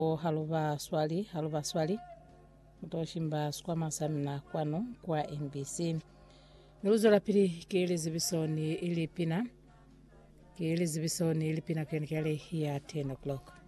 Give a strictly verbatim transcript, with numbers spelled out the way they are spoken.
haluva swali haluva swali kutoshimba skwama samina kwano kwa N B C niluzo la pili kielezi bisoni ilipina kielezi bisoni ilipina kwenye kale ya ten o'clock.